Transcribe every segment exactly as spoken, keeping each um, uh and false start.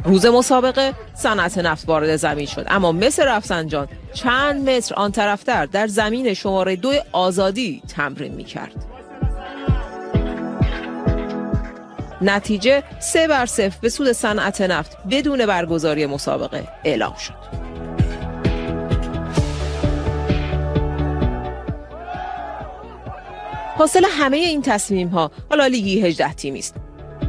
روز مسابقه صنعت نفت وارد زمین شد، اما مس رفسنجان چند متر آن طرفتر در زمین شماره دو آزادی تمرین می‌کرد. نتیجه سه بر صفر به سود صنعت نفت بدون برگزاری مسابقه اعلام شد. حاصل همه این تصمیم‌ها حالا لیگی هجده تیمی است.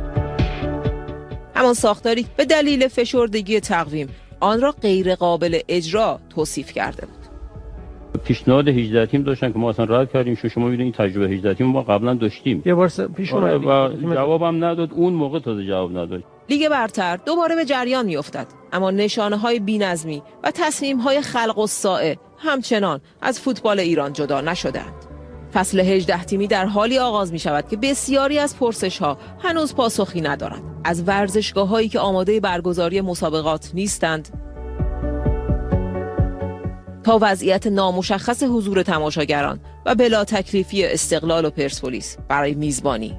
همان ساختاری به دلیل فشردگی تقویم آن را غیر قابل اجرا توصیف کرده بود. پیشنهاد هجده تیم داشتن که ما اصلا رد کردیم. شما می‌بینید این تجربه هجده تیم ما قبلا داشتیم. یه بار پیش اومد و جوابم نداد، اون موقع تازه جواب نداد. لیگ برتر دوباره به جریان می‌افتد، اما نشانه‌های بی‌نظمی و تصمیم‌های خلق الساعه همچنان از فوتبال ایران جدا نشده‌اند. فصل هجده تیمی در حالی آغاز می شود که بسیاری از پرسش‌ها هنوز پاسخی ندارند. از ورزشگاه‌هایی که آماده برگزاری مسابقات نیستند تا وضعیت نامشخص حضور تماشاگران و بلا تکلیفی استقلال و پرسپولیس برای میزبانی.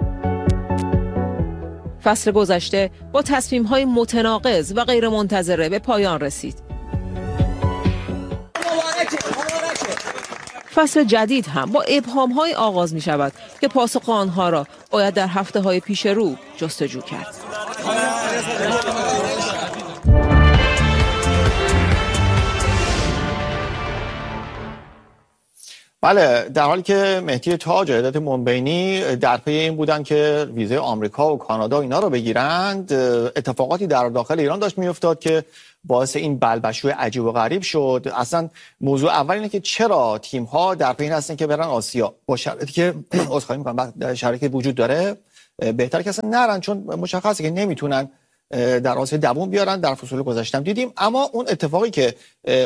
فصل گذشته با تصمیم‌های متناقض و غیر منتظره به پایان رسید. فصل جدید هم با ابهام‌های آغاز می شود که پاسخ آنها را باید در هفته‌های پیش رو جستجو کرد. بله، در حالی که مهدی تاج و هدایت منبینی در پی این بودن که ویزای آمریکا و کانادا اینا رو بگیرند، اتفاقاتی در داخل ایران داشت میافتاد که باعث این بلبشوی عجیب و غریب شد. اصلا موضوع اول اینه که چرا تیم‌ها در پی این هستن که برن آسیا، با شرایطی که عذرخواهی می‌کنم در شرایطی که وجود داره بهتره که اصلا نرن، چون مشخصه که نمیتونن در آسیا دووم بیارن. در فصول گذشته دیدیم. اما اون اتفاقی که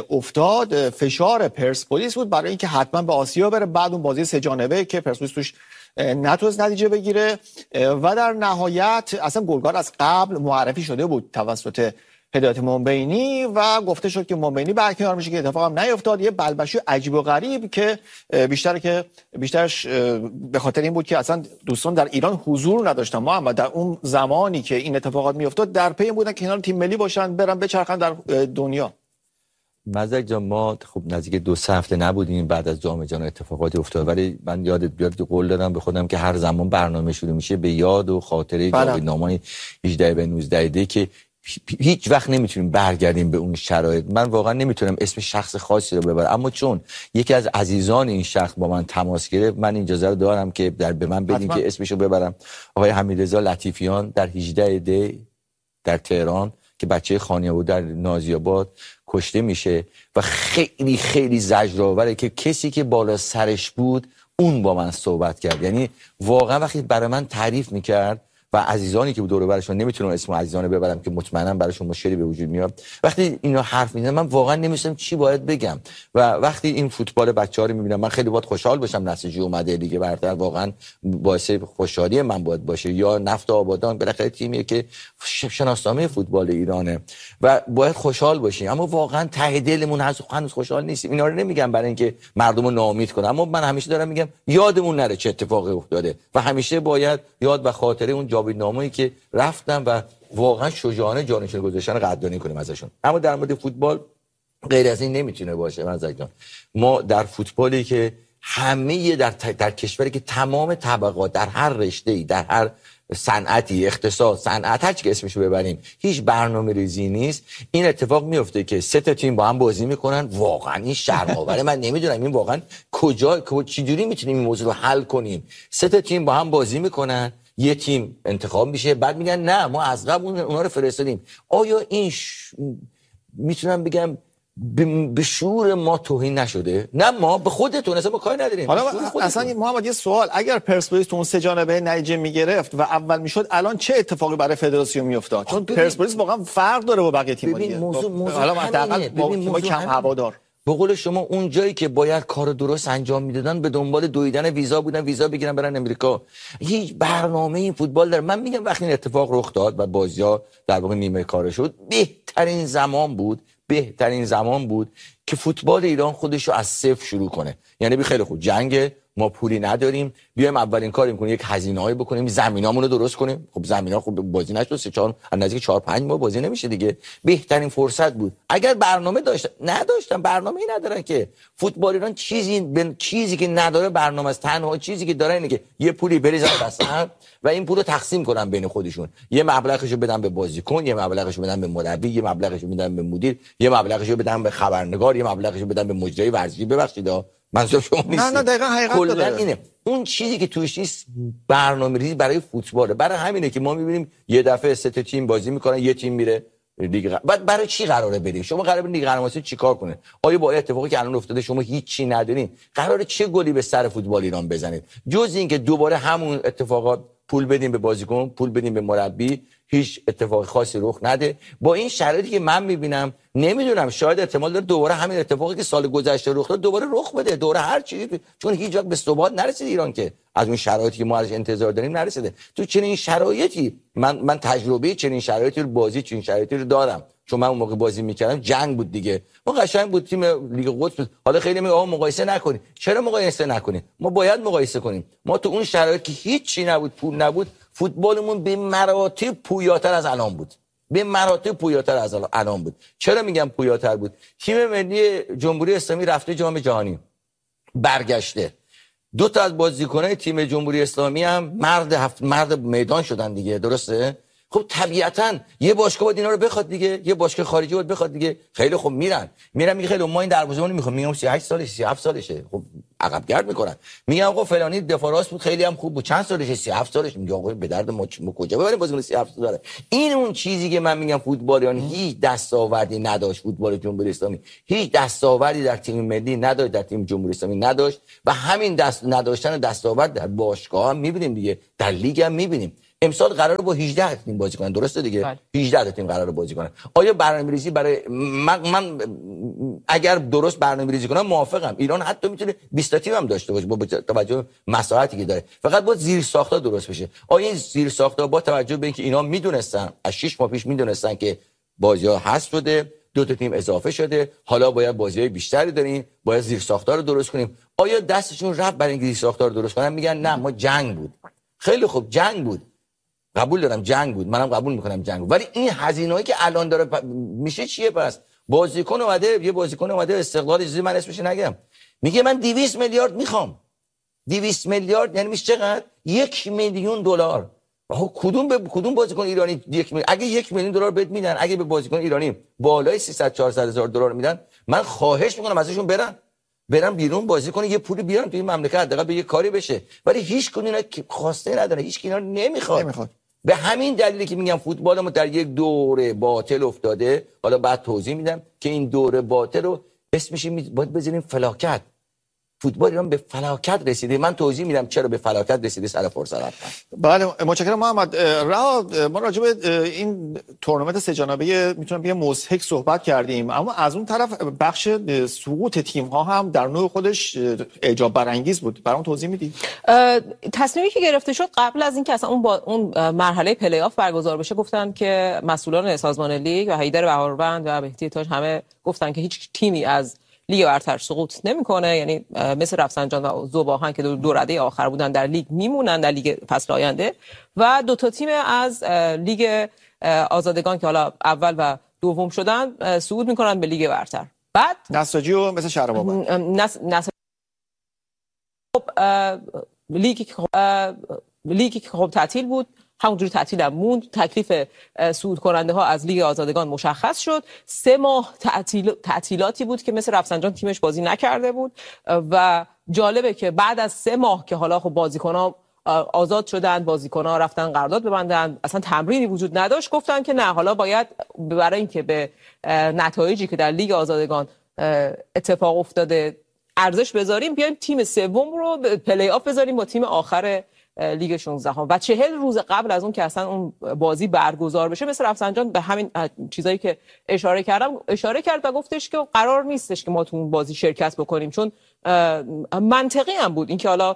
افتاد فشار پرسپولیس بود برای اینکه حتما به آسیا بره، بعد اون بازی سه جانبه که پرسپولیس توش نتونست نتیجه بگیره و در نهایت اصلا گلگار از قبل معرفی شده بود توسط هدایت منبینی و گفته شد که منبینی برکنار میشه، که اتفاق هم نیفتاد. یه بلبشوی عجیب و غریب که بیشتر که بیشترش به خاطر این بود که اصلا دوستان در ایران حضور نداشتن. ما هم در اون زمانی که این اتفاقات میافتاد در پی این بودن که کنار تیم ملی باشن، برن بچرخن در دنیا. مزدک جان، ما خب نزدیک دو سه هفته نبودیم بعد از جام جهانی اتفاقاتی افتاد، ولی من یادت بیاد که قول دادم به خودم که هر زمان برنامه شروع میشه به یاد و خاطره جاویدنامه‌های هجده به نوزده دی که هیچ وقت نمیتونیم برگردیم به اون شرایط. من واقعا نمیتونم اسم شخص خاصی رو ببرم، اما چون یکی از عزیزان این شخص با من تماس گرفت، من این اجازه رو دارم که در به من بدین که اسمشو ببرم. آقای حمیدرضا لطیفیان در هجده دی در تهران که بچه خانیه بود در نازی‌آباد کشته میشه و خیلی خیلی زجرآوره که کسی که بالا سرش بود اون با من صحبت کرد. یعنی واقعا وقتی برای من تعریف میکرد و عزیزانی که دور و برشون نمیتونم اسم عزیزانه ببرم که مطمئنا براشون مشکلی به وجود میاد، وقتی اینا حرف میزنن من واقعا نمی‌دونم چی باید بگم. و وقتی این فوتبال بچه‌ها رو میبینم من خیلی باید خوشحال باشم نسیجی اومده لیگ برتر، واقعا باعث خوشحالی من باید باشه. یا نفت آبادان بالاخره تیمیه که شناسنامه فوتبال ایرانه و باید خوشحال باشیم، اما واقعا ته دلمون هنوز خوشحال نیستیم. اینا رو نمیگم برای اینکه مردمو ناامید کنم، اما من همیشه دارم میگم یادمون نره چه اتفاقی افتاده و همیشه باید یاد و خاطره اون جاویدنامه‌ای که رفتن و واقعا شجاعانه جانشون گذاشتن قدردانی کنیم ازشون. اما در مورد فوتبال غیر از این نمیتونه باشه. مزدک جان، ما در فوتبالی که همه در در کشوری که تمام طبقات در هر رشته‌ای، در هر صنعتی، اقتصاد، صنعت، هر چی که اسمشو ببریم، هیچ برنامه‌ریزی نیست. این اتفاق میفته که سه تا تیم با هم بازی میکنن. واقعا این شرم‌آوره. من نمیدونم این واقعا کجا چجوری میتونیم این موضوع رو حل کنیم. سه تا تیم با هم بازی میکنن، یه تیم انتخاب میشه، بعد میگن نه ما از قبل اونها رو فرستادیم. آیا این ش... میتونم بگم به شعور ما توهین نشده؟ نه، ما به خودتون اصلا ما کاری نداریم. حالا اصلا محمد یه سوال، اگر پرسپولیس تو اون سه جانبه نتیجه میگرفت و اول میشد، الان چه اتفاقی برای فدراسیون میافتاد؟ چون پرسپولیس واقعا فرق داره با بقیه تیم‌ها دیگه. موضوع موضوع حالا حداقل ما کم هوادار. به قول شما اون جایی که باید کار درست انجام میدادن به دنبال دویدن ویزا بودن، ویزا بگیرن برن امریکا. هیچ برنامه این فوتبال داره. من میگم وقتی این اتفاق رخ داد و بازی‌ها در واقع نیمه کار شد، بهترین زمان بود بهترین زمان بود که فوتبال ایران خودش رو از صفر شروع کنه. یعنی بی خیلی خوب جنگ، ما پولی نداریم، بیایم اولین کاری می‌کنیم یک هزینه‌ای بکنیم، زمینامون رو درست کنیم. خب زمینا خب بازی نشد، سه چهار از نزدیک چهار پنج ماه بازی نمیشه دیگه. بهترین فرصت بود. اگر برنامه داشت نداشتن، برنامه‌ای ندارن که فوتبال ایران چیزی به چیزی که نداره برنامه است. تنها چیزی که داره اینه که یه پولی بریزن وسط و این پولو تقسیم کنن بین خودشون. یه مبلغشو بدن به بازیکن، یه مبلغشو بدن به مربی، یه مبلغشو بدن به مدیر، یه مبلغشو بدن به خبرنگار، یه مبلغشو بدن به مجری ورزشی. ببخشید منظور شما نیست. نه نه دقیقاً حقیقت داره. اینه اون چیزی که توش نیست برنامه‌ریزی برای فوتباله. برای همینه که ما می‌بینیم یه دفعه سه تا تیم بازی می‌کنن، یه تیم میره لیگ غ... بعد برای چی قراره بریم؟ شما قراره برید لیگ قهرمانی چیکار کنه؟ آیا با اتفاقی که الان افتاده شما هیچی ندارین؟ قراره چه گلی به سر فوتبال ایران بزنید؟ جز اینکه دوباره همون اتفاقات، پول بدیم به بازیکن، پول بدیم به مربی، هیچ اتفاق خاصی رخ نده. با این شرایطی که من میبینم، نمیدونم شاید احتمال داره دوباره همین اتفاقی که سال گذشته رخ داد دوباره رخ بده، دوباره هر چیزی، چون هیچ وقت به ثبات نرسید ایران که از اون شرایطی که ما ازش انتظار داریم نرسیده. تو چنین شرایطی من من تجربه چنین شرایطی رو بازی چنین شرایطی رو دارم، چون من اون موقع بازی میکردم جنگ بود دیگه. ما قشنگ بود، تیم لیگ قدس بود. حالا خیلی میگه آقا مقایسه نکنید. چرا مقایسه نکنید؟ ما باید مقایسه کنیم. ما تو اون شرایطی که هیچی نبود، پول نبود، فوتبالمون به مراتب پویاتر از الان بود. به مراتب پویاتر از الان بود. چرا میگم پویاتر بود؟ تیم ملی جمهوری اسلامی رفته جام جهانی، برگشته. دو تا از بازیکنان تیم جمهوری اسلامی هم مرد هفت مرد میدان شدن دیگه، درسته؟ خب طبیعتاً یه باشگاه باید اینا رو بخواد دیگه، یه باشگاه خارجی باید بخواد دیگه. خیلی خوب میرن میرن میگه خیلی ما این دروازه‌بان میخوام، میگم سی و هشت سالشه، سی و هفت سالشه، خب عقب گرد میکنن. میگم آقا فلانی دفاع راست بود خیلی هم خوب بود، چند سالشه؟ سی و هفت سالشه. میگه آقا به درد ما, ما کجا ببریم بازیکن سی و هفت ساله؟ این اون چیزی که من میگم فوتبالیان هیچ دستاوردی نداشت. فوتبال جمهوری اسلامی هیچ دستاوردی در تیم ملی نداشت، در تیم جمهوری اسلامی نداشت و همین دست نداشتن دستاورد در باشگاه هم میبینیم دیگه، در لیگ هم میبینیم. امسال قراره با هجده تیم بازی کنن، درسته دیگه؟ بله. هجده تیم قراره بازی کنن. آیا برنامه‌ریزی برای من, من اگر درست برنامه‌ریزی کنم موافقم. ایران حتی میتونه بیست تا تیم هم داشته باشه با توجه مساحتی که داره. فقط باید زیر ساخت‌ها درست بشه. آیا این زیر ساخت‌ها با توجه به اینکه اینا میدونستن از شش ماه پیش میدونستن که بازی‌ها حذف شده، دو تا تیم اضافه شده، حالا باید بازی‌های بیشتری داریم، باید زیر ساخت‌ها رو درست کنیم. آیا دستشون رفت برای اینکه زیر ساخت‌ها رو درست کنن؟ میگن نه ما جنگ بود. خیلی خوب جنگ بود. قبول دارم جنگ بود، منم قبول میکنم جنگ بود، ولی این هزینه‌ای که الان داره پ... میشه چیه؟ پس بازیکن اومده، یه بازیکن اومده استقلال چیزی من اسمش نگم، میگه من دویست میلیارد میخوام. دویست میلیارد یعنی میشه چقدر؟ یک میلیون دلار. آخه کدوم به کدوم بازیکن ایرانی یک میلیون؟ اگه یک میلیون دلار بهت میدن، اگه به بازیکن ایرانی بالای سیصد چهارصد هزار دلار میدن، من خواهش میکنم ازشون برن برن بیرون بازی کنه، یه پولی بیارن توی این مملکت حداقل به یه کاری بشه. ولی هیچ کدوم اینا خواسته نداره، هیچ کی اینا نمیخواد. نمیخواد. به همین دلیلی که میگم فوتبال ما در یک دوره باطل افتاده. حالا بعد توضیح میدم که این دوره باطل رو اسمش باید بذاریم فلاکت. فوتبال ایران به فلاکت رسیده. من توضیح میدم چرا به فلاکت رسیده سر فرصت. بله متشکرم محمد. رها ما راجع به این تورنمنت سه جانبه میتونم بگم مضحک صحبت کردیم، اما از اون طرف بخش سقوط تیم ها هم در نوع خودش اعجاب برانگیز بود. برام توضیح میدی؟ تصمیمی که گرفته شد قبل از اینکه اصلا اون با اون مرحله پلی آف برگزار بشه، گفتن که مسئولان سازمان لیگ و حیدر بهاروند و مهدی تاج همه گفتن که هیچ تیمی از لیگ برتر سقوط نمیکنه، یعنی مثل رفسنجان و ذوب‌آهن که دو, دو رده آخر بودن در لیگ میمونن در لیگ فصل آینده، و دو تا تیم از لیگ آزادگان که حالا اول و دوم شدن صعود میکنن به لیگ برتر. بعد نساجی و مثل شهرآباد نس نس لیگی که لیگی که خب تعطیل بود، همونجوری تعطیل هم موند. تکلیف صعود کننده ها از لیگ آزادگان مشخص شد. سه ماه تعطیل تعطیلاتی بود که مثل رفسنجان تیمش بازی نکرده بود و جالبه که بعد از سه ماه که حالا خب بازیکن ها آزاد شدن، بازیکن ها رفتن قرارداد ببندن، اصلا تمرینی وجود نداشت، گفتن که نه حالا باید برای اینکه به نتایجی که در لیگ آزادگان اتفاق افتاده ارزش بذاریم، بیایم تیم سوم رو پلی آف بذاریم با تیم آخر لیگ شانزده ها. و چهل روز قبل از اون که اصلا اون بازی برگزار بشه، مثل رفسنجان به همین چیزایی که اشاره کردم اشاره کرد و گفتش که قرار نیستش که ما تو اون بازی شرکت بکنیم، چون منطقی هم بود اینکه حالا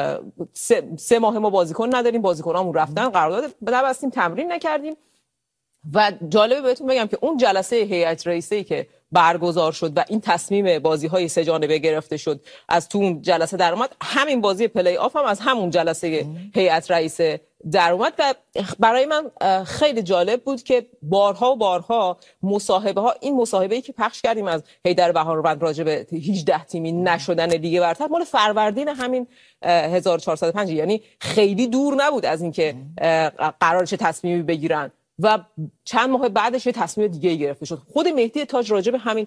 سه, سه ماه ما بازیکن نداریم، بازیکنامون رفتن قرارداد نبستیم، تمرین نکردیم و جالبه بهتون بگم که اون جلسه هیئت رئیسه‌ای که برگزار شد و این تصمیم بازی‌های سه جانبه گرفته شد از تو اون جلسه در اومد، همین بازی پلی آف هم از همون جلسه هیئت رئیسه در اومد و برای من خیلی جالب بود که بارها و بارها مصاحبه ها، این مصاحبه‌ای که پخش کردیم از حیدر بهاروند راجع به هجده تیمی نشدن لیگ برتر مال فروردین همین هزار و چهارصد و پنج، یعنی خیلی دور نبود از اینکه قرار چه تصمیمی بگیرن و چند ماه بعدش یه تصمیم دیگه گرفته شد. خود مهدی تاج راجع به همین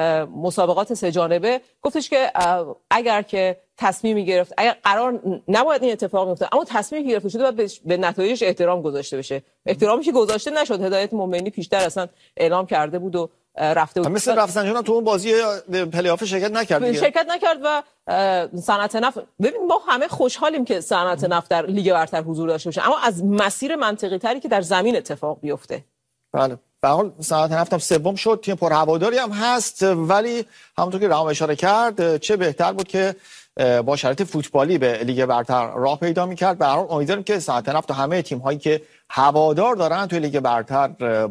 مسابقات سه جانبه گفتش که اگر که تصمیمی گرفت، اگر قرار نباید این اتفاق بیفته، اما تصمیمی گرفته شده باید به نتایجش احترام گذاشته بشه. احترامی که گذاشته نشد. هدایت منبینی پیشتر اصلا اعلام کرده بود و رفته بود. مثل رفسنجان تو اون بازی پلی آف شرکت نکرد دیگه. شرکت نکرد و صنعت نفت، ببین ما همه خوشحالیم که صنعت نفت در لیگ برتر حضور داشته باشه، اما از مسیر منطقی تری که در زمین اتفاق بیفته. بله، به هر حال صنعت نفت هم سوم شد، تیم پرهواداری هم هست، ولی همونطور که رام اشاره کرد چه بهتر بود که با شرایط فوتبالی به لیگ برتر راه پیدا می‌کرد. به هر حال امیدواریم که صنعت نفت و همه تیم‌هایی که هوادار دارن توی لیگ برتر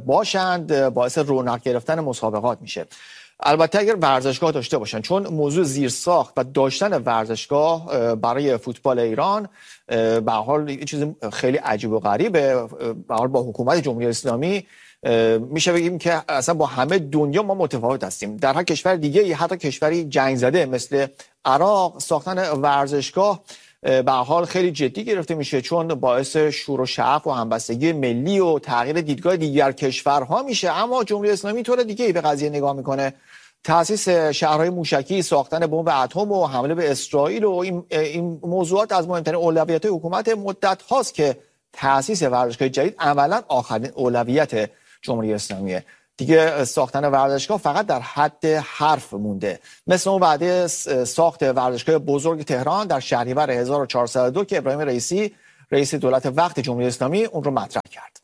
باشند، باعث رونق گرفتن مسابقات میشه. البته اگر ورزشگاه داشته باشن، چون موضوع زیرساخت و داشتن ورزشگاه برای فوتبال ایران به هر حال یه چیز خیلی عجیب و غریبه. به هر حال با حکومت جمهوری اسلامی میشه بگیم که اصلا با همه دنیا ما متفاوت هستیم. در هر کشور دیگه، حتی کشوری جنگ زده مثل عراق، ساختن ورزشگاه به هر حال خیلی جدی گرفته میشه، چون باعث شور و شعف و همبستگی ملی و تغییر دیدگاه دیگر کشورها میشه. اما جمهوری اسلامی طور دیگه ای به قضیه نگاه میکنه. تأسیس شهرهای موشکی، ساختن بمب اتم و حمله به اسرائیل و این, این موضوعات از مهمترین اولویت‌های حکومت مدت هاست که تأسیس ورزشگاه جدید عملاً آخرین اولویت جمهوری اسلامیه. دیگه ساختن ورزشگاه فقط در حد حرف مونده، مثل اون وعده ساخت ورزشگاه بزرگ تهران در شهریور هزار و چهارصد و دو که ابراهیم رئیسی رئیس دولت وقت جمهوری اسلامی اون رو مطرح کرد.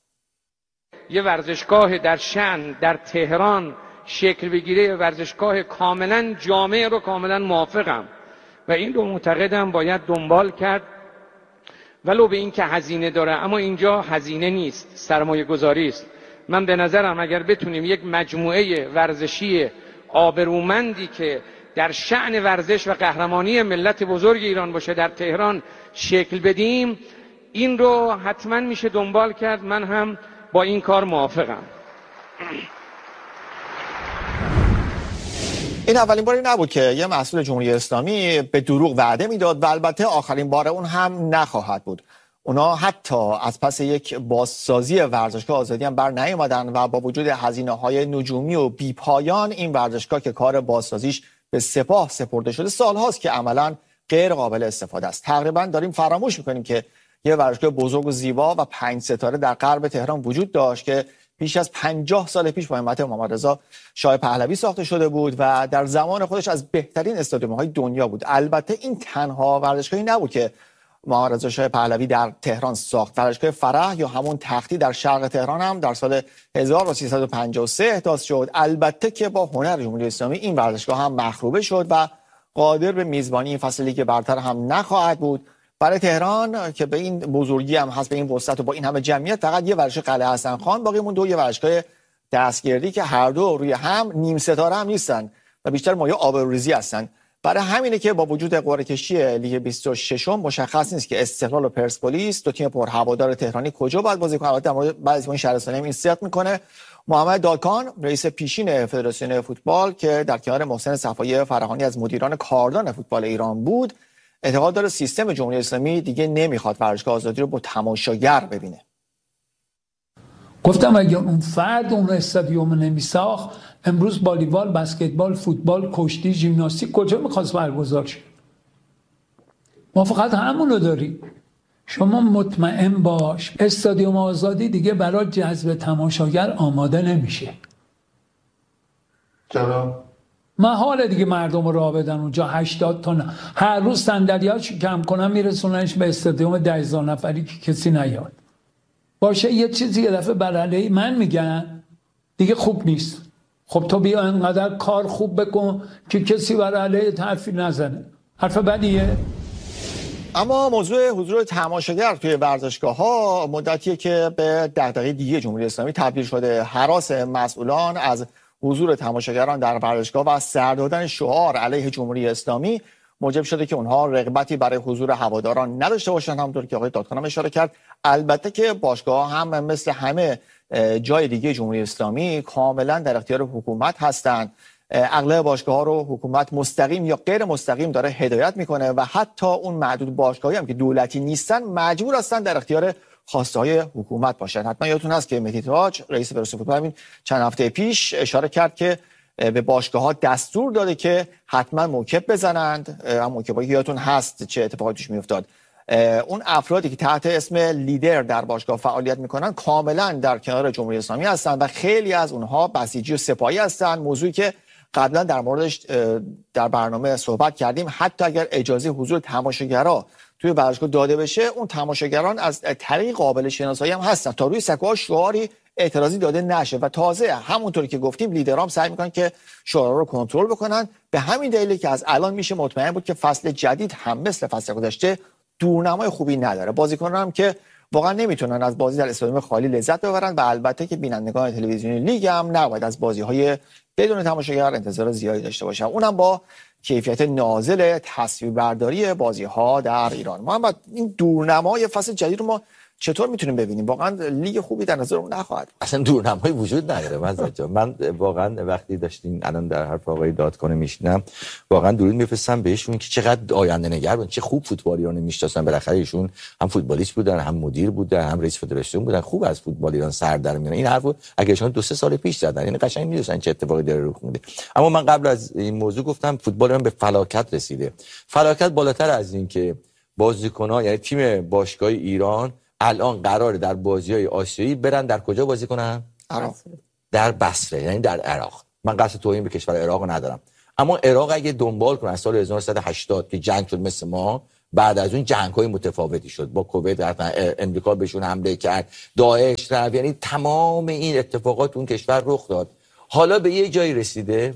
یه ورزشگاه در شأن در تهران شکل بگیره، ورزشگاه کاملا جامع رو کاملا موافقم و این رو معتقدم باید دنبال کرد، ولو به این که هزینه داره، اما اینجا هزینه نیست، سرمایه گذاری است. من به نظرم اگر بتونیم یک مجموعه ورزشی آبرومندی که در شأن ورزش و قهرمانی ملت بزرگ ایران باشه در تهران شکل بدیم، این رو حتما میشه دنبال کرد. من هم با این کار موافقم. این اولین باری نبود که یه مسئول جمهوری اسلامی به دروغ وعده میداد و البته آخرین بار اون هم نخواهد بود. اونا حتی از پس یک بازسازی ورزشگاه آزادی هم بر نیامدن و با وجود هزینه‌های نجومی و بیپایان این ورزشگاه که کار بازسازیش به سپاه سپرده شده سالهاست که عملاً غیر قابل استفاده است. تقریباً داریم فراموش می‌کنیم که یه ورزشگاه بزرگ و زیبا و پنج ستاره در غرب تهران وجود داشت که بیش از پنجاه سال پیش با همت محمد رضا شاه پهلوی ساخته شده بود و در زمان خودش از بهترین استادیوم‌های دنیا بود. البته این تنها ورزشگاهی نبود که محمد رضا شاه پهلوی در تهران ساخت. ورزشگاه فرح یا همون تختی در شرق تهران هم در سال هزار و سیصد و پنجاه و سه احداث شد. البته که با هنر جمهوری اسلامی این ورزشگاه هم مخروبه شد و قادر به میزبانی این فصل لیگ برتر هم نخواهد بود. برای تهران که به این بزرگی هم هست، به این وسعت و با این همه جمعیت، فقط یه ورزشگاه قلعه حسن خان باقی مونده و یه ورزشگاه دستگردی که هر دو روی هم نیم ستاره هم نیستن و بیشتر مایه آبروریزی هستن. برای همینه که با وجود قرعه کشی لیگ بیست و شش مشخص نیست که استقلال و پرسپولیس دو تیم پرهوادار تهرانی کجا باید بازی کنن. البته در بعضی از این شهرستانی این صحت میکنه. محمد دالکان رئیس پیشین فدراسیون فوتبال که در کنار محسن صفایی فرهانی از مدیران کاردان فوتبال ایران بود، اعتقاد داره سیستم جمهوری اسلامی دیگه نمیخواد ورزشگاه آزادی رو با تماشاگر ببینه. گفتم اگه اون فرد اون استادیوم نمیساخت، امروز والیبال، بسکتبال، فوتبال، کشتی، ژیمناستیک کجا میخواست برگزار شه؟ ما فقط همونو داریم. شما مطمئن باش استادیوم آزادی دیگه برای جذب تماشاگر آماده نمیشه. چرا؟ محاله دیگه مردم رو راه بدن اونجا. هشتاد تا هر روز صندلیاش کم کنن میرسوننش به استادیوم ده هزار نفری که کسی نیاد. باشه یه چیزی یه دفعه بر علیه من میگن دیگه خوب نیست. خب تو بیا انقدر کار خوب بکن که کسی بر علیه حرفی نزنه. حرف بدیه؟ اما موضوع حضور تماشاگر توی ورزشگاه‌ها مدتیه که به دغدغه دیگه جمهوری اسلامی تبدیل شده. هراس مسئولان از حضور تماشاگران در ورزشگاه و سر دادن شعار علیه جمهوری اسلامی موجب شده که اونها رغبتی برای حضور هواداران نداشته باشند. همونطور که آقای دادخان اشاره کرد، البته که باشگاه هم مثل همه جای دیگه جمهوری اسلامی کاملا در اختیار حکومت هستند. اغلب باشگاه‌ها رو حکومت مستقیم یا غیر مستقیم داره هدایت میکنه و حتی اون معدود باشگاهی هم که دولتی نیستن مجبور هستن در اختیار خواسته‌های حکومت باشن. حتما یادتون هست که مهدی تاج رئیس فدراسیون فوتبال همین چند هفته پیش اشاره کرد که به باشگاه‌ها دستور داده که حتما موکب بزنند. هم موکبایی یادتون هست چه اتفاقاتی توش میافتاد. اون افرادی که تحت اسم لیدر در باشگاه فعالیت میکنن کاملا در کنار جمهوری اسلامی هستند و خیلی از اونها بسیجی و سپاهی هستند، موضوعی که قبلا در موردش در برنامه صحبت کردیم. حتی اگر اجازه حضور تماشاگرها توی ورزشگاه داده بشه، اون تماشاگران از طریق قابل شناسایی هم هستن تا روی سکوها شعاری اعتراضی داده نشه و تازه همونطوری که گفتیم لیدرام سعی میکنن که شعارا رو کنترل بکنن. به همین دلیلی که از الان میشه مطمئن بود که فصل جدید هم مثل فصل گذشته دورنمای خوبی نداره. بازیکنان هم که واقعا نمیتونن از بازی در استادیوم خالی لذت ببرن و البته که بینندگان تلویزیونی لیگ هم نباید از بازی‌های بدون تماشاگر انتظار زیادی داشته باشن، اونم با کیفیت نازل تصویربرداری بازی‌ها در ایران. محمد، این دورنمای فصل جدید رو ما چطور میتونیم ببینیم؟ واقعا لیگ خوبی در نظرمون نخواهد. اصلا دورنمایی وجود نداره. من من واقعا وقتی داشتین الان در حرف آقای دادکان میشنم، واقعا درود میفرستم بهشون که چقدر آینده نگر بودن، چه خوب فوتبالیان میشناسن. بالاخره ایشون هم فوتبالیست بودن، هم مدیر بودن، هم رئیس فدراسیون بودن، خوب از فوتبال ایران سر در میارن. این حرفو اگه شما دو سه سال پیش زدن، یعنی قشنگ میدونن چه اتفاقی داره رخ میده. اما من قبل از این موضوع گفتم فوتبال ایران به فلاکت رسیده. فلاکت بالاتر از این که بازیکن‌ها، یعنی تیم باشگاه ایران الان قراره در بازی‌های آسیایی برن در کجا بازی کنن؟ عراق. در بصره، یعنی در عراق. من قصد توهین به کشور عراق ندارم، اما عراق اگه دنبال کنه از سال هزار و نهصد و هشتاد که جنگ شد مثل ما، بعد از اون جنگ‌های متفاوتی شد، با کویت رفتن، امریکا بهشون حمله کرد، داعش رفت، یعنی تمام این اتفاقات اون کشور رخ داد. حالا به یه جایی رسیده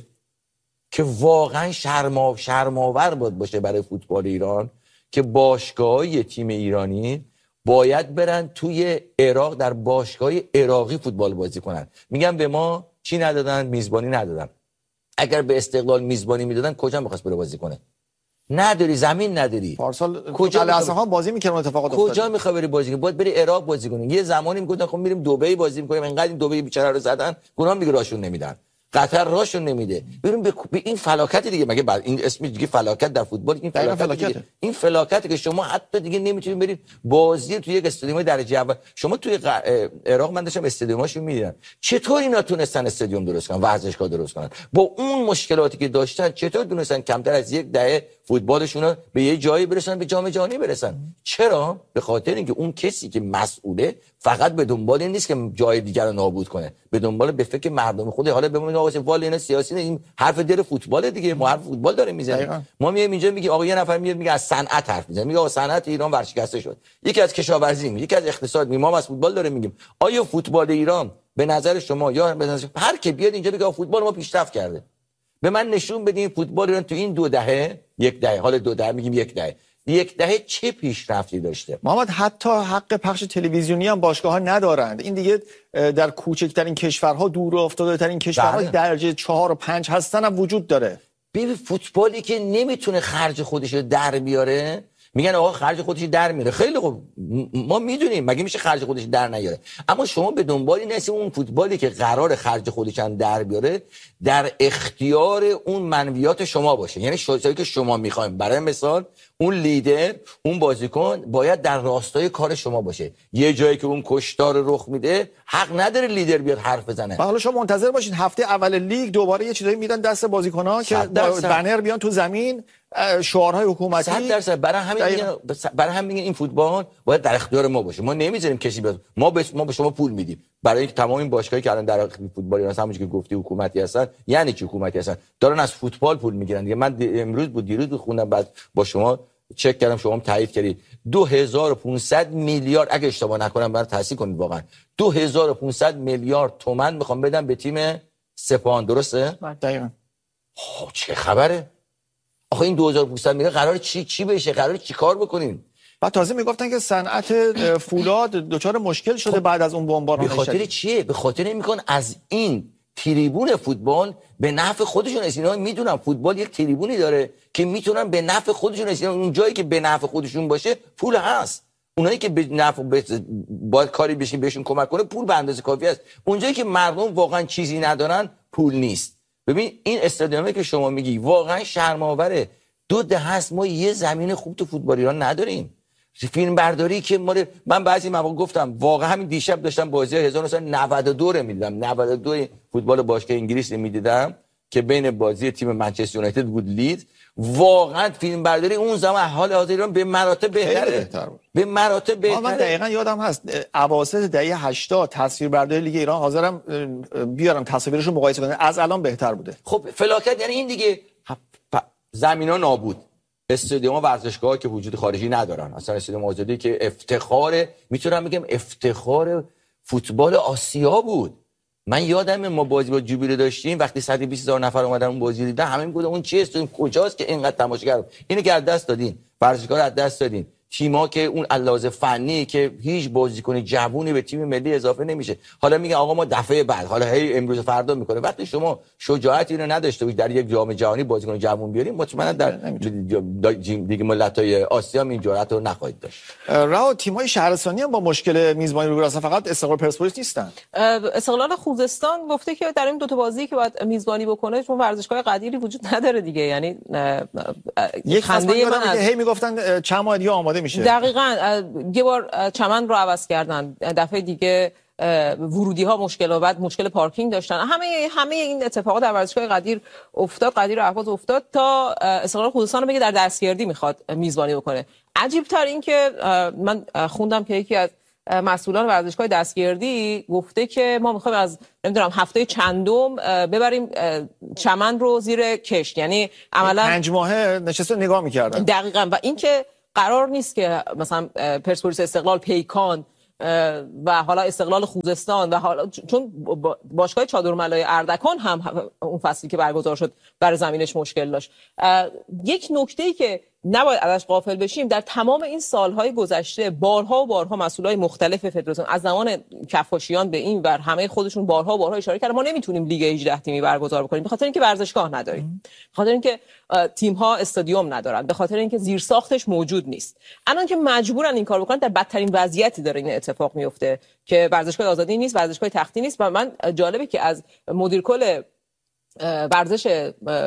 که واقعا شرماو شرماور بود باشه برای فوتبال ایران که باشگاه‌های تیم ایرانی باید برن توی عراق در باشگاه عراقی فوتبال بازی کنن. میگم به ما چی ندادن؟ میزبانی ندادن. اگر به استقلال میزبانی میدادن کجا می‌خواست بره بازی کنه؟ نداری، زمین نداری. پارسال کجا ها بازی می‌کردن اتفاقات افتاد. کجا می‌خوای بری بازی کنی؟ باید بری عراق بازی کنی. یه زمانی میگفتن خب میریم دبی بازی می‌کنیم، اینقدر این دبی بیچاره رو زدن، گناه میگه راشون نمیدن. قطر راشون نمیده. بریم به این فلاکت دیگه، مگه بعد این اسم دیگه فلاکت در فوتبال، این فلاکت دیگه. این فلاکتی که شما حتی دیگه نمیتونید برید بازی توی یک استادیوم درجه اول. شما توی عراق من داشتم استادیوماشو میدیدم، چطور اینا تونستن استادیوم درست کنن، ورزشگاه درست کنن؟ با اون مشکلاتی که داشتن چطور تونستن کمتر از یک دهه فوتبالشون رو به یه جایی برسونن، به جام جهانی برسن؟ چرا؟ به خاطر اینکه اون کسی که مسئوله فقط به دنبال این نیست که جای دیگر رو نابود کنه، به دنبال به فکر مردم خود. حالا ببینید آقا فوتبال اینا سیاسی نه، این حرف دل فوتبال دیگه، ما حرف فوتبال داریم میزنیم. ما میایم اینجا میگیم آقا یه نفر میاد میگه از صنعت حرف میزنه، میگه آقا صنعت ایران ورشکسته شد، یکی از کشاورزی میگه، یکی از اقتصاد میگه، ما از فوتبال داریم میگیم. آیا فوتبال ایران به نظر شما یا به نظر هر کی بیاد اینجا بگه فوتبال ما پیشرفت کرده؟ به من نشون بدین فوتبال ایران تو این دو دهه، یک دهه، حالا دو دهه میگیم یک دهه، یک دهه چه پیشرفتی داشته؟ محمد، حتی حق پخش تلویزیونی هم باشگاه‌ها ندارند. این دیگه در کوچکترین کشورها، دور افتاده ترین کشورها درجه چهار و پنج هستن هم وجود داره. ببین فوتبالی که نمیتونه خرج خودش رو در بیاره، میگن آقا خرج خودش در میاره. خیلی خوب، ما میدونیم مگه میشه خرج خودش در نیاره، اما شما به دنبالی نیستی اون فوتبالی که قرار خرج خودش هم در بیاره در اختیار اون منویات شما باشه. یعنی چیزی که شما میخوایم، برای مثال اون لیدر، اون بازیکن باید در راستای کار شما باشه. یه جایی که اون کشتار رخ میده حق نداره لیدر بیاد حرف بزنه. حالا شما منتظر باشین هفته اول لیگ دوباره یه چیزایی میدن دست بازیکن‌ها که بنر بیان تو زمین، شعارهای حکومتی. صد درصد. برای همین میگن برای همین میگن این فوتبال باید در اختیار ما باشه. ما نمیذاریم کسی بیاد. ما به ما به شما پول میدیم برای اینکه تمام این باشگاهایی که الان در فوتبال ایران همونجوری که گفتی حکومتی هستن، یعنی چی حکومتی هستن؟ دارن از فوتبال پول میگیرن دیگه. من امروز بود دیروز بود خوندم، بعد با شما چک کردم، شما هم تایید کردید، دو هزار و پانصد میلیارد اگه اشتباه نکنم برای تصحیح کنید، واقعا دو هزار و پانصد میلیارد تومان میخوام بدم به تیم سپاهان، درسته؟ دقیقاً. خب چه خبره؟ آخه این دو هزار و پانصد میلیون قرار چی چی بشه؟ قرار چی کار بکنین؟ بعد تازه میگفتن که صنعت فولاد دچار مشکل شده خب بعد از اون بمباران. به خاطر چیه؟ به خاطر میگن از این تریبون فوتبال به نفع خودشون رسیدن. میدونم فوتبال یک تریبونی داره که میتونن به نفع خودشون رسیدن. اون جایی که به نفع خودشون باشه پول هست. اونایی که به نفع باید کاری بشه بهشون کمک کنه پول به اندازه کافی است. اونجایی که مردم واقعا چیزی ندارن پول نیست. ببین این استادیومی که شما میگی واقعا شرم‌آوره. دو دهه است ما یه زمین خوب تو فوتبال ایران نداریم. فیلم برداری که ما من بعضی مواقع گفتم واقعا همین دیشب داشتم بازی هزار و نهصد و نود و دو رو میدیدم. نود و دو فوتبال باشگاه انگلیس رو میدیدم که بین بازی تیم منچستر یونایتد بود لید. واقعا فیلم برداری اون زمان حال حاضر ایران به مراتب بهتره. بهتر به مراتب بهتره. من دقیقاً یادم هست اواسط دهه هشتاد تصویربرداری لیگ ایران حاضرم بیارم تصاویرش رو مقایسه کنم از الان بهتر بوده. خب فلاکت یعنی این دیگه زمینا نابود. استادیوم ورزشگاه‌ها که وجود خارجی ندارن. اصلا استادیوم آزادی که افتخار میتونم بگم افتخار فوتبال آسیا بود. من یادم ما بازی با جوبیلی داشتیم وقتی صد و بیست هزار نفر اومدن اون بازی دیدن همه میگفتن اون چیه استادیوم کجاست که اینقدر تماشاگر. اینو که از دست دادین. ورزشگاه رو از دست دادین. تیم‌ها که اون علاوه فنی که هیچ بازیکن جوونی به تیم ملی اضافه نمیشه. حالا میگن آقا ما دفعه بعد حالا هی امروز فردا میکنه. وقتی شما شجاعت اینو نداشته باشید در یک جام جهانی بازیکن جوون بیاریم مطمئنا در دیگه ملت‌های آسیا این جرأت رو نخواهید داشت. راه تیم‌های شهرستانی هم با مشکل میزبانی روبرو هستن. فقط استقلال پرسپولیس نیستن. استقلال خوزستان گفته که در این دو تا بازی که باید میزبانی بکنه چون ورزشگاه قدیری وجود نداره دیگه. یعنی یک خنده من از... هی میگفتن چند ماه دیگه آماده میشه. دقیقاً یه بار چمن رو عوض کردن، دفعه دیگه ورودی ها مشکل و بعد مشکل پارکینگ داشتن. همه همه این اتفاقات در ورزشگاه قدیر افتاد، قدیر اهواز افتاد تا استقلال خوزستان بگه در دستگردی میخواد میزبانی بکنه. عجیب تر این که من خوندم که یکی از مسئولان ورزشگاه دستگردی گفته که ما میخوایم از نمیدونم هفته چندم ببریم چمن رو زیر کشت، یعنی عملا پنج ماهه نشسته نگاه میکردن. دقیقاً. و این که قرار نیست که مثلا پرسپولیس استقلال پیکان و حالا استقلال خوزستان و حالا چون باشگاه چادرملای اردکان هم اون فصلی که برگزار شد برای زمینش مشکل داشت. یک نکته‌ای که نباید ازش غافل بشیم، در تمام این سالهای گذشته بارها و بارها مسئولای مختلف فدراسیون از زمان کفاشیان به این ور همه خودشون بارها و بارها اشاره کردن ما نمیتونیم لیگ هجده تیمی برگزار بکنیم به خاطر اینکه ورزشگاه نداریم، به خاطر اینکه تیم‌ها استادیوم ندارن، به خاطر اینکه زیرساختش موجود نیست. الان که مجبورن این کار بکنن در بدترین وضعیتی داره این اتفاق میفته که ورزشگاه آزادی نیست، ورزشگاه تختی نیست. و من جالبه که از مدیر کل ورزش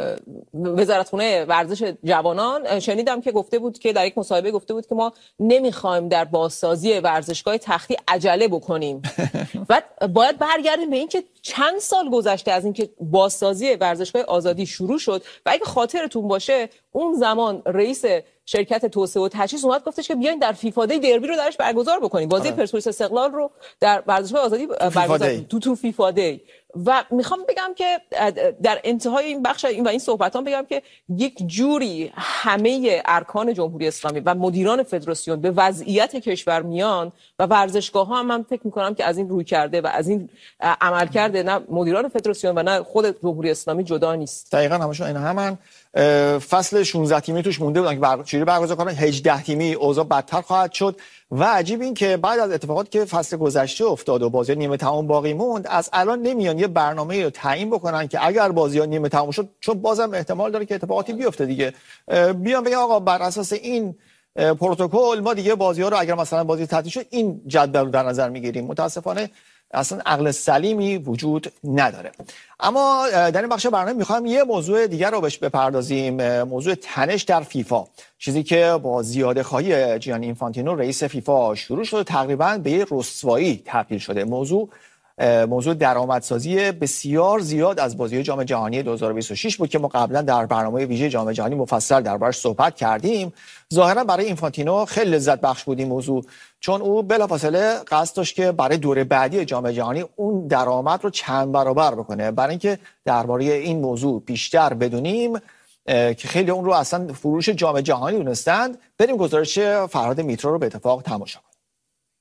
وزارتخونه ورزش جوانان شنیدم که گفته بود که در یک مصاحبه گفته بود که ما نمیخوایم در بازسازی ورزشگاه تختی عجله بکنیم و باید برگردیم به اینکه چند سال گذشته از اینکه بازسازی ورزشگاه آزادی شروع شد و اگه خاطرتون باشه اون زمان رئیس شرکت توسعه و تجهیز اومد گفتش که بیاین در فیفا دی دربی رو درش برگزار بکنیم، بازی پرسپولیس استقلال رو در ورزشگاه آزادی برگزار تو تو فیفا دی. و میخوام بگم که در انتهای این بخش این و این صحبتام بگم که یک جوری همه ارکان جمهوری اسلامی و مدیران فدراسیون به وضعیت کشور میان و ورزشگاه ها هم من فکر میکنم که از این روی کرده و از این عمل کرده نه مدیران فدراسیون و نه خود جمهوری اسلامی جدا نیست. دقیقاً همشون این همن. فصل شانزده تیمی توش مونده بودن که بر... چجوری برگزار کنن. هجده تیمی اوضاع بدتر خواهد شد و عجیب این که بعد از اتفاقاتی که فصل گذشته افتاد و بازی نیمه تمام باقی موند از الان نمیان یه برنامه‌ای رو تعیین بکنن که اگر بازی‌ها نیمه تمام شد چون بازم احتمال داره که اتفاقاتی بیفته دیگه بیان بگن آقا بر اساس این پروتکل ما دیگه بازی‌ها رو اگر مثلا بازی تعطیل شد این جدول رو در نظر می‌گیریم. متاسفانه اصلا عقل سلیمی وجود نداره. اما در این بخش برنامه میخوایم یه موضوع دیگر رو بهش بپردازیم، موضوع تنش در فیفا، چیزی که با زیاده خواهی جیانی اینفانتینو رئیس فیفا شروع شده تقریبا به یه رسوایی تبدیل شده. موضوع موضوع درآمدسازی بسیار زیاد از بازی جام جهانی دو هزار و بیست و شش بود که ما قبلا در برنامه ویژه جام جهانی مفصل دربارش صحبت کردیم. ظاهرا برای اینفانتینو خیلی لذت بخش بود این موضوع، چون او بلافاصله قصد داشت که برای دوره بعدی جام جهانی اون درآمد رو چند برابر بکنه. برای اینکه درباره این موضوع بیشتر بدونیم که خیلی اون رو اصلا فروش جام جهانی دونستند، بریم گزارش فرهاد میترا رو به اتفاق تماشا کنیم.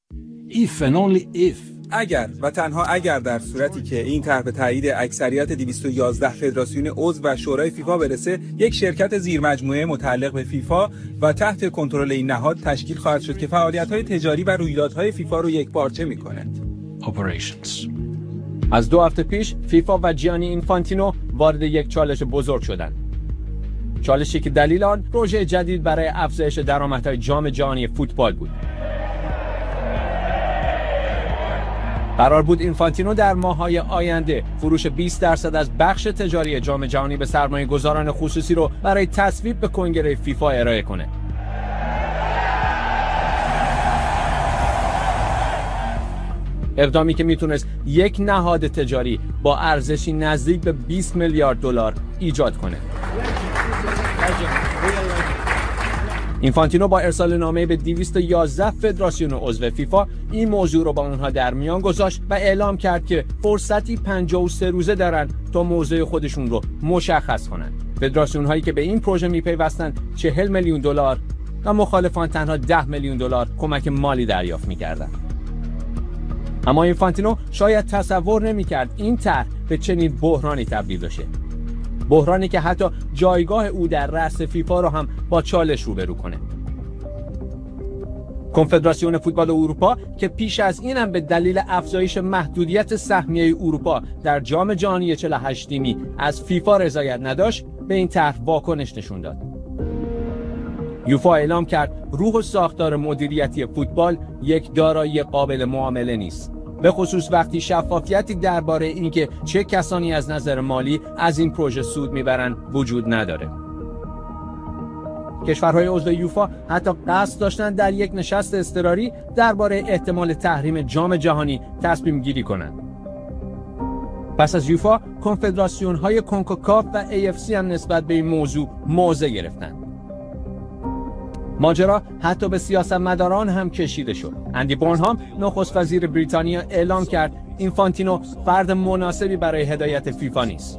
If and only if. اگر و تنها اگر در صورتی که این طرح به تایید اکثریت دویست و یازده فدراسیون عضو و شورای فیفا برسه، یک شرکت زیرمجموعه متعلق به فیفا و تحت کنترل این نهاد تشکیل خواهد شد که فعالیت‌های تجاری و رویدادهای فیفا رو یکپارچه می‌کند. Operations. از دو هفته پیش فیفا و جیانی اینفانتینو وارد یک چالش بزرگ شدند. چالشی که دلیل آن پروژه جدید برای افزایش درآمدهای جام جهانی فوتبال بود. قرار بود اینفانتینو در ماه‌های آینده فروش بیست درصد از بخش تجاری جام جهانی به سرمایه‌گذاران خصوصی رو برای تصویب به کنگره فیفا ارائه کنه. اقدامی که میتونست یک نهاد تجاری با ارزشی نزدیک به بیست میلیارد دلار ایجاد کنه. اینفانتینو با ارسال نامه به دویست و یازده فدراسیون عضو فیفا این موضوع رو با اونها در میان گذاشت و اعلام کرد که فرصتی پنجاه و سه روزه دارن تا موضع خودشون رو مشخص کنن. فدراسیون هایی که به این پروژه میپیوستن چهل میلیون دلار و مخالفان تنها ده میلیون دلار کمک مالی دریافت میکردن. اما اینفانتینو شاید تصور نمیکرد این طرح به چنین بحرانی تبدیل بشه. بحرانی که حتی جایگاه او در رأس فیفا رو هم با چالش روبرو کنه. کنفدراسیون فوتبال اروپا که پیش از این هم به دلیل افزایش محدودیت سهمیه اروپا در جام جهانی چهل و هشت تیمی از فیفا رضایت نداشت، به این طرح واکنش نشون داد. یوفا اعلام کرد روح و ساختار مدیریتی فوتبال یک دارایی قابل معامله نیست، به خصوص وقتی شفافیتی درباره اینکه چه کسانی از نظر مالی از این پروژه سود میبرن وجود نداره. کشورهای عضو یوفا حتی قصد داشتن در یک نشست اضطراری درباره احتمال تحریم جام جهانی تصمیم گیری کنند. پس از یوفا، کنفدراسیون‌های کنکاکاف و ای اف سی هم نسبت به این موضوع موضع گرفتند. ماجرا حتی به سیاستمداران هم کشیده شد. اندی بورنهام نخست وزیر بریتانیا اعلام کرد اینفانتینو فرد مناسبی برای هدایت فیفا نیست.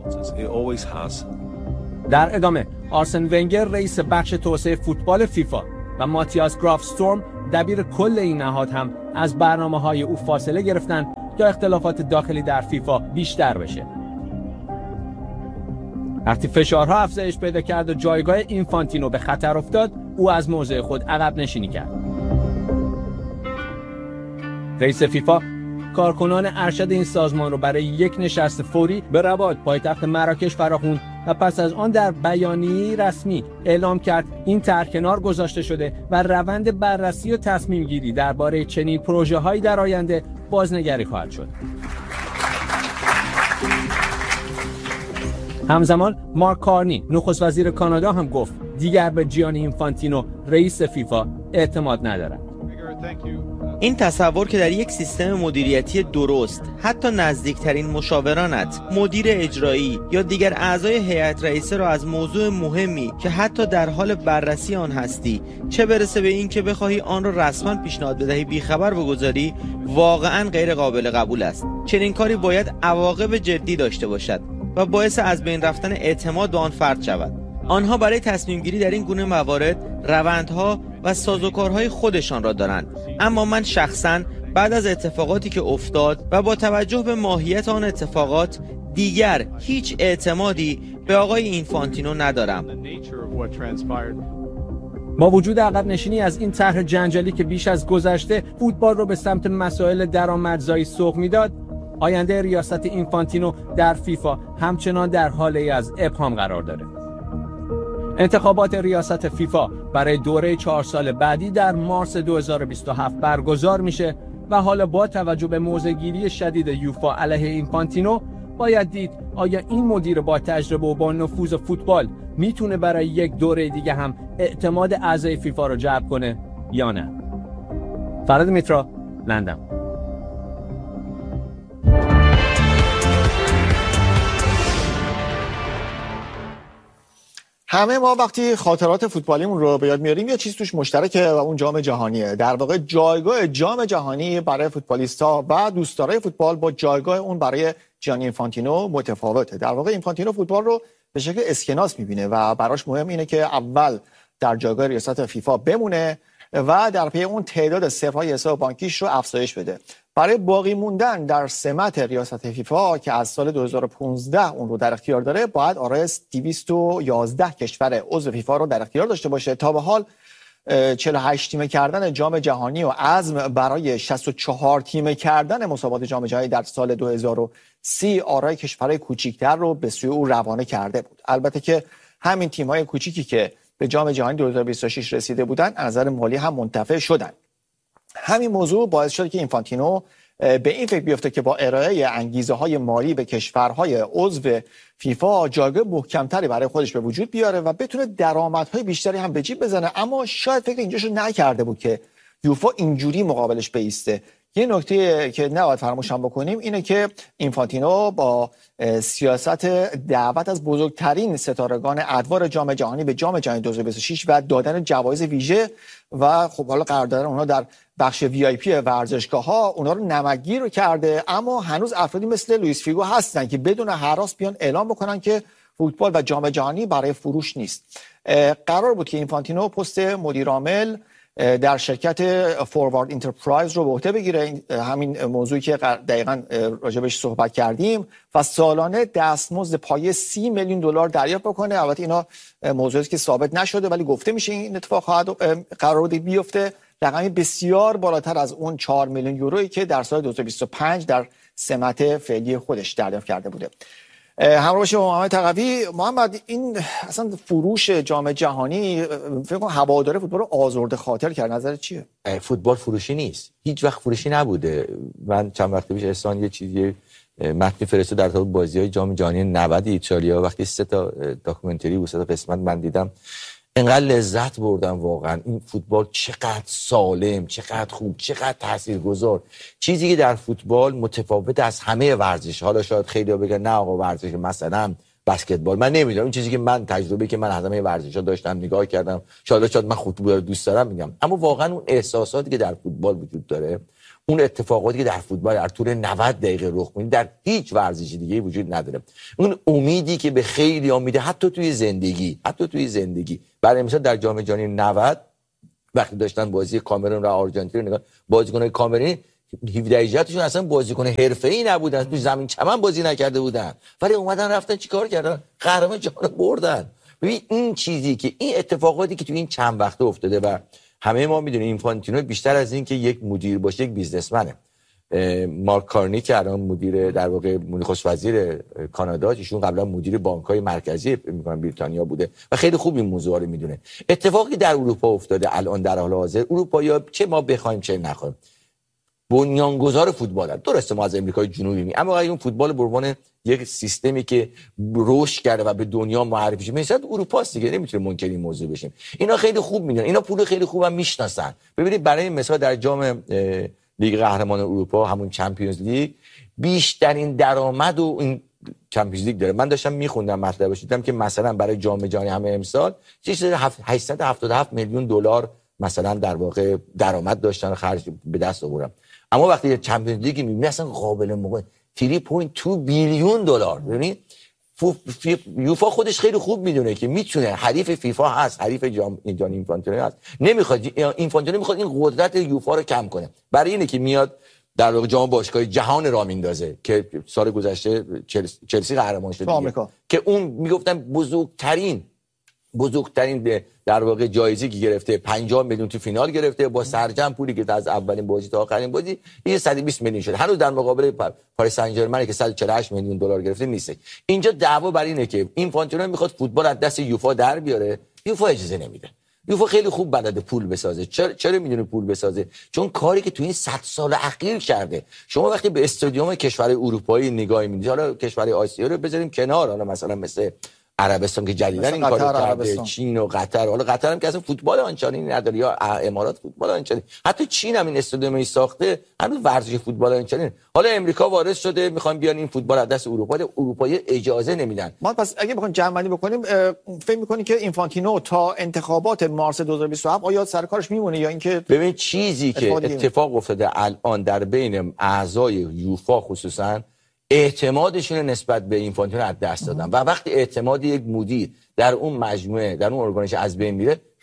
در ادامه آرسن ونگر رئیس بخش توسعه فوتبال فیفا و ماتیاس گرافستورم دبیر کل این نهاد هم از برنامه‌های او فاصله گرفتند تا اختلافات داخلی در فیفا بیشتر بشه. وقتی فشارها افزایش پیدا کرد و جایگاه اینفانتینو به خطر افتاد، او از موضع خود عقب نشینی کرد. رئیس فیفا کارکنان ارشد این سازمان رو برای یک نشست فوری به رباط پایتخت مراکش فراخوند و پس از آن در بیانیه رسمی اعلام کرد این طرح کنار گذاشته شده و روند بررسی و تصمیم گیری درباره چنین پروژه هایی در آینده بازنگری خواهد شد. همزمان مارک کارنی نخست وزیر کانادا هم گفت دیگر به جیانی اینفانتینو رئیس فیفا اعتماد ندارد. این تصور که در یک سیستم مدیریتی درست حتی نزدیکترین مشاورانت، مدیر اجرایی یا دیگر اعضای هیئت رئیسه را از موضوع مهمی که حتی در حال بررسی آن هستی، چه برسه به این که بخواهی آن را رسما پیشنهاد بدهی، بیخبر بگذاری، واقعا غیر قابل قبول است. چنین کاری باید عواقب جدی داشته باشد و باعث از بین رفتن اعتماد به آن فرد شود. آنها برای تصمیم گیری در این گونه موارد روندها و سازوکارهای خودشان را دارند، اما من شخصاً بعد از اتفاقاتی که افتاد و با توجه به ماهیت آن اتفاقات دیگر هیچ اعتمادی به آقای اینفانتینو ندارم. با وجود عقب نشینی از این طرح جنجالی که بیش از گذشته فوتبال رو به سمت مسائل درآمدزایی سوق میداد، آینده ریاست اینفانتینو در فیفا همچنان در حاله از ابهام قرار داره. انتخابات ریاست فیفا برای دوره چهار سال بعدی در مارس دو هزار و بیست و هفت برگزار میشه و حالا با توجه به موضع‌گیری شدید یوفا علیه اینفانتینو باید دید آیا این مدیر با تجربه و با نفوذ فوتبال میتونه برای یک دوره دیگه هم اعتماد اعضای فیفا رو جلب کنه یا نه. فراد میترا، لندن. همه ما وقتی خاطرات فوتبالیمون رو به یاد میاریم یه چیز توش مشترکه و اون جام جهانیه. در واقع جایگاه جام جهانی برای فوتبالیستا و دوستدارای فوتبال با جایگاه اون برای جیانی اینفانتینو متفاوته. در واقع اینفانتینو فوتبال رو به شکل اسکناس میبینه و براش مهم اینه که اول در جایگاه ریاست فیفا بمونه و در پی اون تعداد صفرهای حساب بانکیش رو افزایش بده. برای باقی موندن در سمت ریاست فیفا که از سال دو هزار و پانزده اون رو در اختیار داره، باید آرای دویست و یازده کشور عضو فیفا رو در اختیار داشته باشه. تا به حال چهل و هشت تیمه کردن جام جهانی و عزم برای شصت و چهار تیمه کردن مسابقات جام جهانی در سال دو هزار و سی آرای کشورهای کوچیک‌تر رو به سوی او روانه کرده بود. البته که همین تیم‌های کوچیکی که به جام جهانی دو هزار و بیست و شش رسیده بودن از نظر مالی هم منتفع شدن. همین موضوع باعث شد که اینفانتینو به این فکر بیفته که با ارائه انگیزه‌های مالی به کشورهای عضو فیفا جایگاه محکم‌تری برای خودش به وجود بیاره و بتونه درآمدهای بیشتری هم به جیب بزنه. اما شاید فکر اینجاشو نکرده بود که یوفا اینجوری مقابلش بایسته. یه نکته که نباید فراموش هم بکنیم اینه که اینفانتینو با سیاست دعوت از بزرگترین ستارگان ادوار جام جهانی به جام جهانی دو هزار و بیست و شش و دادن جوایز ویژه و خب حالا قرار دادن اونها در بخش وی آی پی ورزشگاه‌ها اونها رو نمکگیر کرده. اما هنوز افرادی مثل لوئیس فیگو هستن که بدون هراس بیان اعلام بکنن که فوتبال و جام جهانی برای فروش نیست. قرار بود که اینفانتینو پست مدیر عامل در شرکت فوروارد انترپرایز رو به عهده بگیره، همین موضوعی که دقیقاً راجبش صحبت کردیم، و سالانه دستمزد پایه سی میلیون دلار دریافت بکنه. البته اینا موضوعی که ثابت نشده ولی گفته میشه این اتفاق خواهد قرار بود بیفته. رقمی بسیار بالاتر از اون چهار میلیون یورویی که در سال دو هزار و بیست و پنج در سمت فعلی خودش دریافت کرده بوده. همراه باشه با محمد تقوی. محمد، این اصلا فروش جام جهانی فکر کنم هواداره فوتبال رو آزرده خاطر کرد. نظرت چیه؟ فوتبال فروشی نیست، هیچ وقت فروشی نبوده. من چند وقت پیش احسان یه چیزی متن فرستاد در مورد بازی‌های جام جهانی نود ایتالیا، وقتی سه تا داکیومنتری و سه تا قسمت من دیدم انقدر لذت بردم. واقعا این فوتبال چقدر سالم، چقدر خوب، چقدر تاثیرگذار. چیزی که در فوتبال متفاوت از همه ورزش، حالا شاید خیلی‌ها بگن نه آقا ورزش مثلا بسکتبال، من نمیدونم، این چیزی که من تجربه که من از همه ورزش‌ها داشتم نگاه کردم، شاید شاید من فوتبال رو دوست دارم میگم، اما واقعا اون احساساتی که در فوتبال وجود داره، اون اتفاقاتی که در فوتبال در طول نود دقیقه رخ میده در هیچ ورزش دیگه وجود نداره. اون امیدی که به خیلی‌ها میده، حتی توی زندگی، حتی توی زندگی. برای مثلا در جام جهانی نود وقتی داشتن بازی کامرون و آرژانتین رو نگاه، بازیکن‌های کامرونی هفده هجده اصلا بازیکن حرفه‌ای نبودن، تو زمین چمن بازی نکرده بودن، ولی اومدن رفتن چیکار کردن؟ قهرمان جهان بردن. ببین این چیزی که این اتفاقاتی که تو این چند وقته افتاده و همه ما میدونیم اینفانتینو بیشتر از این که یک مدیر باشه یک بیزنسمنه. مارک کارنی که الان مدیر در واقع نخست وزیر کانادا، ایشون قبلا مدیر بانک‌های مرکزی میگم بریتانیا بوده و خیلی خوب این موضوع رو میدونه. اتفاقی در اروپا افتاده الان در حال حاضر، اروپایی‌ها چه ما بخوایم چه نخوایم بنیانگذار فوتبالن. درسته ما از امریکای جنوبی می، اما اگه اون فوتبال به عنوان یک سیستمی که رشد کرده و به دنیا معرفی شده، مثلا اروپا است دیگه، نمیتونه منکر این موضوع بشیم. اینا خیلی خوب میدونن، اینا پول خیلی خوبم میشناسن. ببینید برای مثال در جام لیگ قهرمانان اروپا، همون چمپیونز لیگ، بیشترین درآمد و این چمپیونز لیگ داره. من داشتم میخوندم مطلبش، دیدم که مثلا برای جام جهانی همه امسال چیزی هشتصد و هفتاد و هفت میلیون دلار مثلا در واقع درآمد داشتن و خرج به دست آوردن. اما وقتی چمپیونز لیگ میبینی اصلا قابل مقایسه سه و دو بیلیون دلار. ببینید یوفا خودش خیلی خوب میدونه که میتونه، حریف فیفا هست، حریف جام جهانی اینفانتینو هست، نمیخواد اینفانتینو میخواد این قدرت یوفا رو کم کنه. برای اینه که میاد در واقع جام باشگاه جهان را میندازه که سال گذشته چلسی قهرمان شد که اون میگفتن بزرگترین بزرگترین در واقع جایزه که گرفته، پنجاه میلیون تو فینال گرفته، با سرجم پولی که از اولین بازی تا آخرین بازی یه صد و بیست میلیون شده. هنوز در مقابل پاریس سن ژرمن که صد و چهل و هشت میلیون دلار گرفته نیست. اینجا دعوا بر اینه که اینفانتینو میخواد فوتبال از دست یوفا در بیاره، یوفا اجازه نمیده. یوفا خیلی خوب بلده پول بسازه. چرا چرا میدونه پول بسازه؟ چون کاری که تو این صد سال اخیر کرده. شما وقتی به استادیوم کشور اروپایی نگاه می‌کنید، حالا کشور آسیا رو بذاریم کنار، حالا مثلا مثل عربستان که جدیدن این کارو کرده، چین و قطر، حالا قطر هم که اصلا فوتبال آنچنانی نداره، یا امارات فوتبال آنچنانی، حتی چین هم این استادیومی ساخته، هنوز ورزش فوتبال آنچنانی. حالا امریکا وارد شده میخوان بیان این فوتبال از دست اروپا، اروپایی اجازه نمیدن. ما پس اگه بخوایم جمع‌بندی بکنیم، فکر می‌کنی که اینفانتینو تا انتخابات مارس دو هزار و بیست و هفت آیا سر کارش میمونه یا اینکه ببین چیزی که اتفاق افتاده الان در بین اعضای یوفا خصوصا اعتمادشون نسبت به اینفانتینو از دست دادن و وقتی اعتماد یک مدیر در اون مجموعه در اون ارگانیزیشن از بین میره،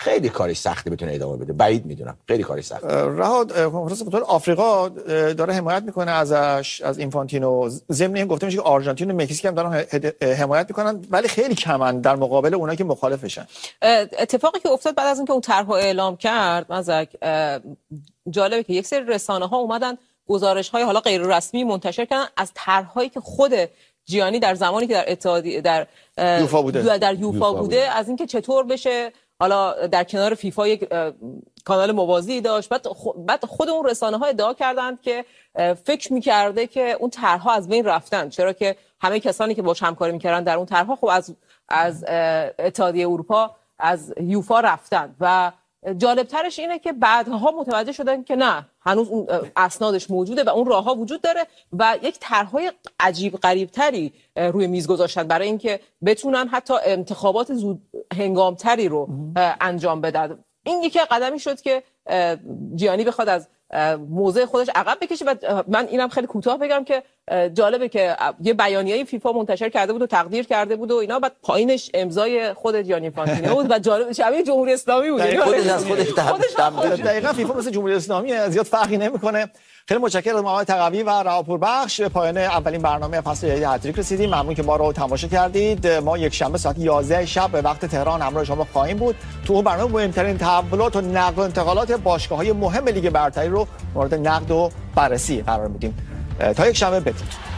خیلی کارش سخته بتونه ادامه بده. بعید میدونم، خیلی کارش سخته. رها کنفرانس فوتبال آفریقا داره حمایت میکنه ازش، از اینفانتینو. ضمن این گفته میشه که آرژانتین و مکزیک هم دارن حمایت میکنن، ولی خیلی کمن در مقابل اونایی که مخالفشن. اتفاقی که افتاد بعد از اینکه اون طرح اعلام کرد مزک، جالبه که یک سری رسانه‌ها اومدن گزارش‌های حالا غیر رسمی منتشر کردن از طرح‌هایی که خود جیانی در زمانی که در اتحادیه در یوفا بوده در یوفا, یوفا بوده, بوده از اینکه چطور بشه حالا در کنار فیفا یک کانال موازی داشت. بعد بعد خود اون رسانه‌ها ادعا کردند که فکر می‌کرده که اون طرح‌ها از بین رفتن، چرا که همه کسانی که باهاش همکاری می‌کردن در اون طرح‌ها خب از از اتحادیه اروپا، از یوفا رفتن. و جالبترش اینه که بعدها متوجه شدن که نه، هنوز اون اسنادش موجوده و اون راهها وجود داره و یک طرح‌های عجیب غریبتری روی میز گذاشتن برای اینکه بتونن حتی انتخابات زود هنگامتری رو انجام بدن. این یکی قدمی شد که جیانی بخواد از موضع خودش عقب بکشه. و من اینم خیلی کوتاه بگم که جالبه که یه بیانیه فیفا منتشر کرده بود و تقدیر کرده بود و اینا، بعد پایینش امضای خود جیانی اینفانتینو بود و جالب شبیه جمهوری اسلامی بود. خودش از خودش دقیقاً فیفا مثل جمهوری اسلامی زیاد فرقی نمیکنه. خیلی متشکرم از محمد تقوی و رهاپور بخش. به پایان اولین برنامه فصل جدید هتریک رسیدیم. ممنون که ما رو تماشا کردید. ما یک شنبه ساعت یازده شب به وقت تهران همراه شما خواهیم بود. تو اون برنامه مهمترین تحولات و نقل و انتقالات باشگاه‌های مهم لیگ برتری رو مورد نقد و بررسی قرار میدیم. تا یک شنبه بدرود.